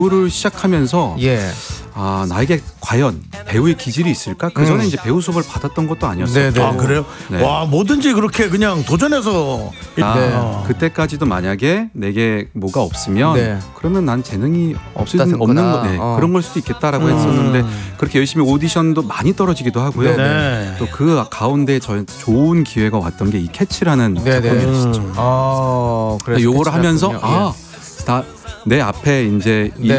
배우를 시작하면서 예. 아, 나에게 과연 배우의 기질이 있을까? 그 전에 이제 배우 수업을 받았던 것도 아니었어요. 네네. 아 그래요? 네. 와 뭐든지 그렇게 그냥 도전해서 그때까지도 만약에 내게 뭐가 없으면 네. 그러면 난 재능이 없다 없는 생각하나? 거, 네, 어. 그런 걸 수도 있겠다라고 했었는데 그렇게 열심히 오디션도 많이 떨어지기도 하고요. 네. 또 그 가운데 저 좋은 기회가 왔던 게 이 캐치라는 네네. 작품이었죠. 그래서 요거를 하면서 캐치였군요. 내 앞에 이제 이 네.